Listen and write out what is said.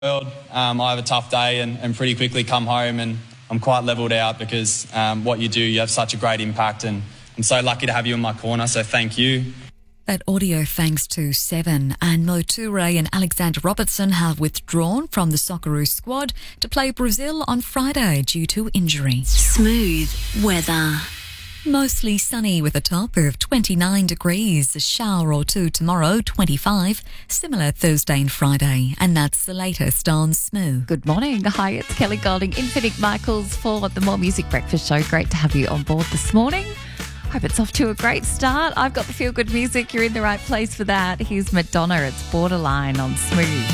world. I have a tough day and pretty quickly come home and I'm quite levelled out because what you do, you have such a great impact, and I'm so lucky to have you in my corner, so thank you. That audio thanks to Seven, and Mo Toure and Alexander Robertson have withdrawn from the Socceroos squad to play Brazil on Friday due to injury. Smooth weather. Mostly sunny with a top of 29 degrees, a shower or two tomorrow, 25, similar Thursday and Friday, and that's the latest on Smooth. Good morning. Hi, it's Kelly Golding in for Nick Michaels for the More Music Breakfast Show. Great to have you on board this morning. Hope it's off to a great start. I've got the feel-good music. You're in the right place for that. Here's Madonna. It's Borderline on Smooth.